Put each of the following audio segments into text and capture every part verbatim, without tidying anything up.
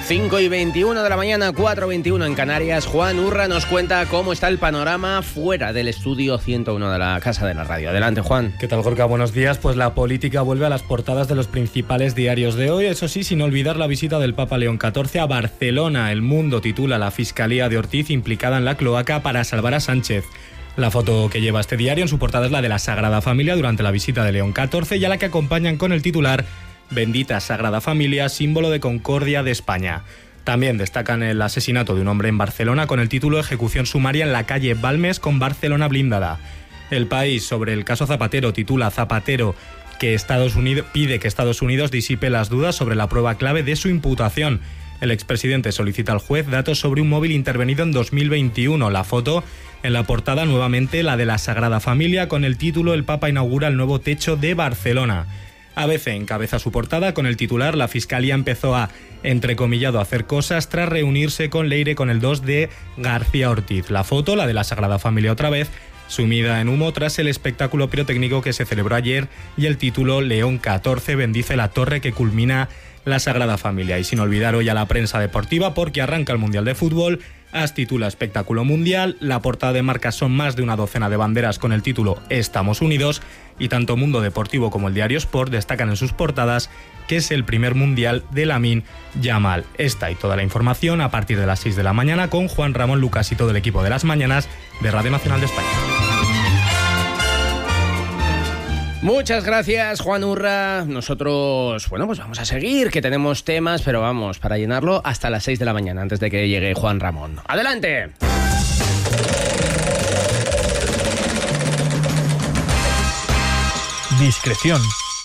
cinco y veintiuno de la mañana, cuatro y veintiuno en Canarias. Juan Urra nos cuenta cómo está el panorama fuera del estudio ciento uno de la Casa de la Radio. Adelante, Juan. ¿Qué tal, Gorka? Buenos días. Pues la política vuelve a las portadas de los principales diarios de hoy. Eso sí, sin olvidar la visita del Papa León catorce a Barcelona. El Mundo titula la Fiscalía de Ortiz implicada en la cloaca para salvar a Sánchez. La foto que lleva este diario en su portada es la de la Sagrada Familia durante la visita de León catorce y a la que acompañan con el titular Bendita Sagrada Familia, símbolo de concordia de España. También destacan el asesinato de un hombre en Barcelona con el título Ejecución sumaria en la calle Balmes con Barcelona blindada. El País, sobre el caso Zapatero, titula Zapatero que Estados Unidos pide que Estados Unidos disipe las dudas sobre la prueba clave de su imputación. El expresidente solicita al juez datos sobre un móvil intervenido en dos mil veintiuno. La foto en la portada nuevamente la de la Sagrada Familia con el título El Papa inaugura el nuevo techo de Barcelona. A B C encabeza su portada con el titular La Fiscalía empezó a, entrecomillado, hacer cosas tras reunirse con Leire con el dos de García Ortiz. La foto, la de la Sagrada Familia otra vez, sumida en humo tras el espectáculo pirotécnico que se celebró ayer y el título León catorce bendice la torre que culmina la Sagrada Familia. Y sin olvidar hoy a la prensa deportiva porque arranca el Mundial de Fútbol. AS titula Espectáculo Mundial, la portada de Marca son más de una docena de banderas con el título Estamos Unidos y tanto Mundo Deportivo como el diario Sport destacan en sus portadas que es el primer Mundial de Lamine Yamal. Esta y toda la información a partir de las seis de la mañana con Juan Ramón Lucas y todo el equipo de las mañanas de Radio Nacional de España. Muchas gracias, Juan Urra. Nosotros, bueno, pues vamos a seguir, que tenemos temas, pero vamos, para llenarlo hasta las seis de la mañana, antes de que llegue Juan Ramón. ¡Adelante! Discreción.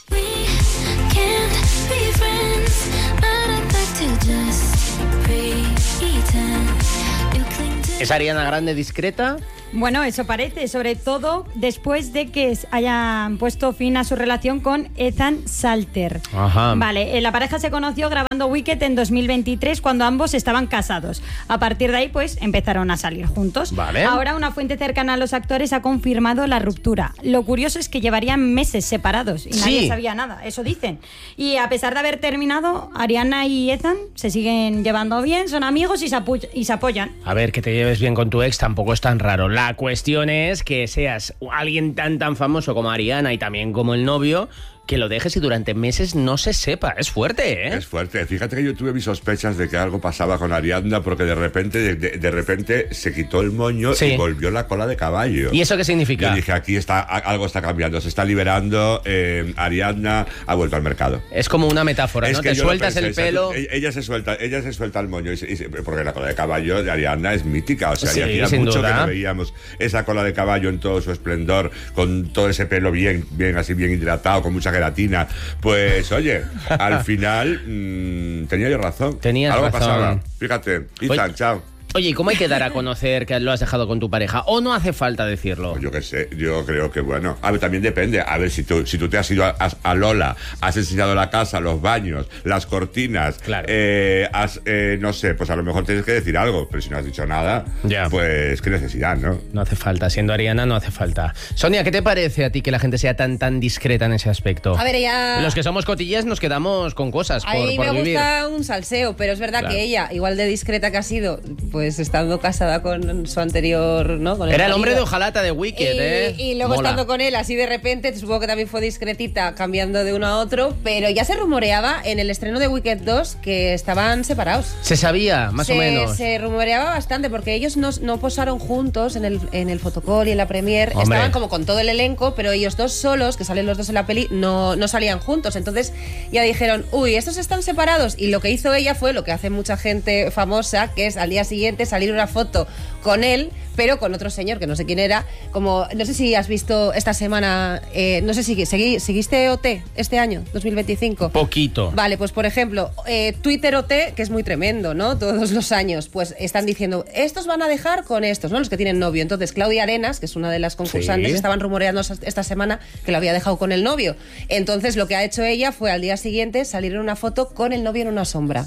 ¿Es Ariana Grande discreta? Bueno, eso parece, sobre todo después de que hayan puesto fin a su relación con Ethan Salter. Ajá. Vale, la pareja se conoció grabando Wicked en dos mil veintitrés cuando ambos estaban casados. A partir de ahí, pues, empezaron a salir juntos. Vale. Ahora una fuente cercana a los actores ha confirmado la ruptura. Lo curioso es que llevarían meses separados y nadie Sí. sabía nada, eso dicen. Y a pesar de haber terminado, Ariana y Ethan se siguen llevando bien, son amigos y se, apu- y se apoyan. A ver, que te lleves bien con tu ex tampoco es tan raro. La cuestión es que seas alguien tan tan famoso como Ariana y también como el novio, que lo dejes y durante meses no se sepa. Es fuerte, ¿eh? Es fuerte. Fíjate que yo tuve mis sospechas de que algo pasaba con Ariadna porque de repente de, de, de repente se quitó el moño Sí. y volvió la cola de caballo. ¿Y eso qué significa? Yo dije, aquí está, algo está cambiando, se está liberando, eh, Ariadna ha vuelto al mercado. Es como una metáfora, ¿no? Te yo lo sueltas pensé, el ¿sabes? pelo. Ella, ella se suelta, ella se suelta el moño y se- y se- porque la cola de caballo de Ariadna es mítica, o sea, Sí, y hacía sin mucho duda. que no veíamos esa cola de caballo en todo su esplendor, con todo ese pelo bien, bien así bien hidratado, con mucha gelatina. Pues oye, al final mmm, tenía yo razón. Tenías Algo razón. pasaba. Fíjate, Ethan, Oye, chao. Oye, ¿y cómo hay que dar a conocer que lo has dejado con tu pareja? ¿O no hace falta decirlo? Pues yo qué sé, yo creo que bueno. A ver, también depende. A ver, si tú, si tú te has ido a, a- a Lola, has enseñado la casa, los baños, las cortinas, Claro. eh, has, eh, no sé, pues a lo mejor tienes que decir algo, pero si no has dicho nada, Ya. pues qué necesidad, ¿no? No hace falta. Siendo Ariana, no hace falta. Sonia, ¿qué te parece a ti que la gente sea tan tan discreta en ese aspecto? A ver, ella... Los que somos cotillas nos quedamos con cosas A por, mí por me vivir. gusta un salseo, pero es verdad Claro. que ella, igual de discreta que ha sido, pues estando casada con su anterior, ¿no? Con Era el hombre de marido. hojalata de Wicked, y, ¿eh? y luego Mola. estando con él así de repente, supongo que también fue discretita, cambiando de uno a otro, pero ya se rumoreaba en el estreno de Wicked dos que estaban separados. Se sabía, más se, o menos. Se rumoreaba bastante porque ellos no, no posaron juntos en el, en el fotocall y en la premier. Hombre. Estaban como con todo el elenco, pero ellos dos solos, que salen los dos en la peli, no, no salían juntos. Entonces ya dijeron, uy, estos están separados. Y lo que hizo ella fue lo que hace mucha gente famosa, que es al día siguiente salir una foto con él, pero con otro señor que no sé quién era. Como, no sé si has visto esta semana, eh, no sé si segui, seguiste O T este año, dos mil veinticinco. Poquito. Vale, pues por ejemplo, eh, Twitter O T, que es muy tremendo, ¿no? Todos los años, pues están diciendo, estos van a dejar con estos, ¿no? Los que tienen novio. Entonces, Claudia Arenas, que es una de las concursantes, Sí. estaban rumoreando esta semana que lo había dejado con el novio. Entonces, lo que ha hecho ella fue al día siguiente salir en una foto con el novio en una sombra.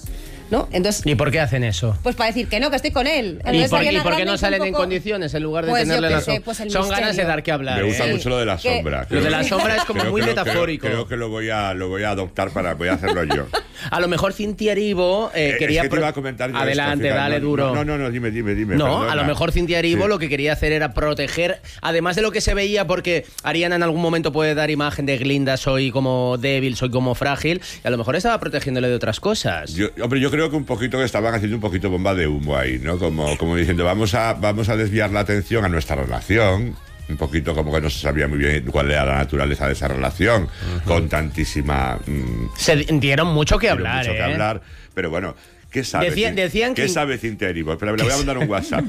¿no? Entonces, ¿Y por qué hacen eso? pues para decir que no, que estoy con él. ¿Y Entonces, por, Ariana y por qué Grande no es un salen en poco- condiciones en lugar de Pues yo tenerle qué la sé, sombra? pues el Son ganas de misterio. dar que hablar. Me gusta ¿eh? mucho lo de la Que- sombra. Lo de la sombra es como Creo muy que lo- metafórico. Creo, creo que lo voy a lo voy a adoptar para voy a hacerlo yo. A lo mejor Cintia Erivo eh, Eh, quería... es que te pro- iba a comentar yo Adelante, esto, fíjate, dale no, duro. No, no, no, dime, dime, dime. No, perdona. a lo mejor Cintia Erivo Sí. lo que quería hacer era proteger, además de lo que se veía, porque Ariana en algún momento puede dar imagen de Glinda, soy como débil, soy como frágil, y a lo mejor estaba protegiéndole de otras cosas. Yo, hombre, yo creo que un poquito que estaban haciendo un poquito bomba de humo ahí, ¿no? Como, como diciendo, vamos a, vamos a desviar la atención a nuestra relación. Un poquito como que no se sabía muy bien cuál era la naturaleza de esa relación, uh-huh. con tantísima... Mmm, se dieron mucho que hablar, mucho ¿eh? que hablar, pero bueno... ¿Qué sabe? Decían, decían ¿Qué que... sabe Cintia Erivo? Espera, le voy a mandar un WhatsApp.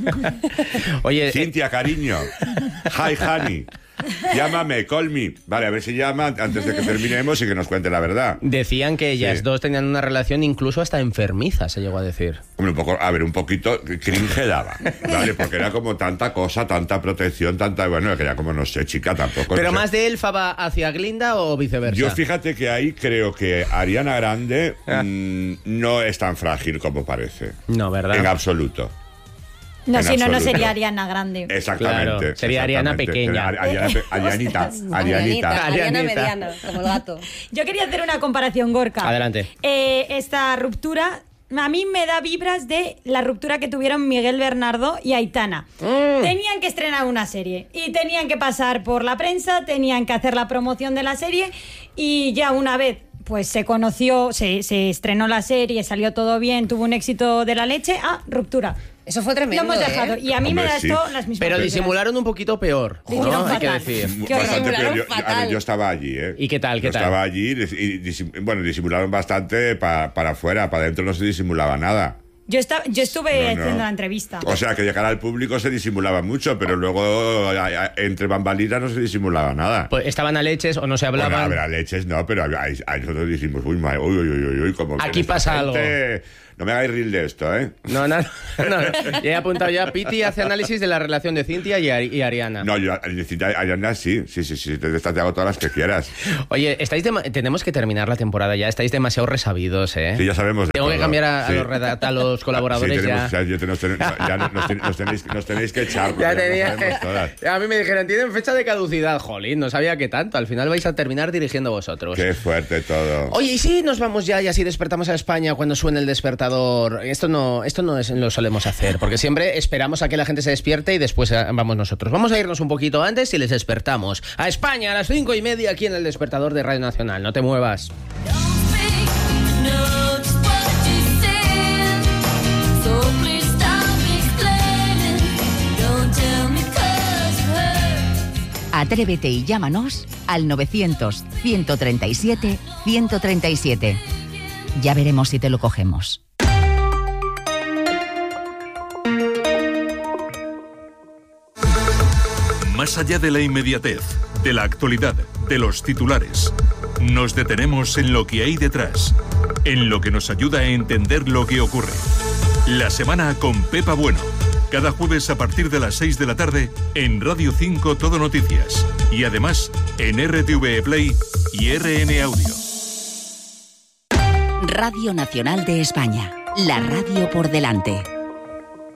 Oye, Cintia, cariño. Hi, honey. Llámame, call me. Vale, a ver si llama antes de que terminemos y que nos cuente la verdad. Decían que ellas Sí. dos tenían una relación incluso hasta enfermiza, se llegó a decir. Hombre, un poco, a ver, un poquito cringe daba, ¿vale? Porque era como tanta cosa, tanta protección, tanta... Bueno, que era como, no sé, chica, tampoco... ¿Pero no sé. más de Elfa va hacia Glinda o viceversa? Yo fíjate que ahí creo que Ariana Grande Ah. mmm, no es tan frágil como parece. No, ¿verdad? En absoluto. No, En si no, no absoluto. sería Ariana Grande. Exactamente. Claro, sería Ariana exactamente. pequeña. Ari- Ariana pe- Arianita. Arianita, Arianita. Ariana Arianita. mediana, como el gato. Yo quería hacer una comparación, Gorka. Adelante. Eh, esta ruptura a mí me da vibras de la ruptura que tuvieron Miguel Bernardo y Aitana. Mm. Tenían que estrenar una serie y tenían que pasar por la prensa, tenían que hacer la promoción de la serie y ya una vez pues se conoció, se, se estrenó la serie, salió todo bien, tuvo un éxito de la leche, ah, ruptura. Eso fue tremendo. Lo hemos dejado. ¿eh? Y a mí Hombre, me da sí. esto las mismas Pero vibras. disimularon un poquito peor, Lo ¿no? hicieron Hay que fatal. decir. Qué horror. Bastante peor. Yo, Disimularon yo- a ver, fatal. yo estaba allí, ¿eh? ¿Y qué tal, qué yo tal? estaba allí y, y disim- bueno, disimularon bastante pa- para afuera, para adentro no se disimulaba nada. Yo, estaba, yo estuve No, no. haciendo la entrevista. O sea, que de cara al público se disimulaba mucho, pero luego a- a- entre bambalinas no se disimulaba nada. Pues estaban a leches o no se Bueno, hablaban. a ver, a leches no, pero ahí, ahí nosotros dijimos, uy, ma- uy, uy, uy, uy, como que Aquí esta pasa gente- No me hagáis reel de esto, ¿eh? No, no, no, no. Ya he apuntado ya. Piti hace análisis de la relación de Cintia y, Ari- y Ariana. No, yo, Cintia, Ariana, sí, sí, sí, sí, de estas te hago todas las que quieras. Oye, estáis dema- tenemos que terminar la temporada ya. Estáis demasiado resabidos, ¿eh? Sí, ya sabemos. de Tengo que todo. cambiar a, a Sí. los, redacta- a los colaboradores Sí, tenemos, ya. o sea, yo te- nos, ten- ya nos, nos ten- nos tenéis, nos tenéis que echar. porque Ya ya lo tenía- sabemos todas. A mí me dijeron, tienen fecha de caducidad. Jolín, no sabía que tanto. Al final vais a terminar dirigiendo vosotros. Qué fuerte todo. Oye, ¿y si nos vamos ya y así despertamos a España cuando suene el despertador? Esto no, esto no es, lo solemos hacer, porque siempre esperamos a que la gente se despierte y después eh, vamos nosotros. Vamos a irnos un poquito antes y les despertamos. A España a las cinco y media aquí en el despertador de Radio Nacional. No te muevas. Atrévete y llámanos al novecientos, ciento treinta y siete, ciento treinta y siete. Ya veremos si te lo cogemos. Más allá de la inmediatez, de la actualidad, de los titulares, nos detenemos en lo que hay detrás, en lo que nos ayuda a entender lo que ocurre. La semana con Pepa Bueno. Cada jueves a partir de las seis de la tarde en Radio cinco Todo Noticias. Y además en R T V E Play y R N Audio. Radio Nacional de España. La radio por delante.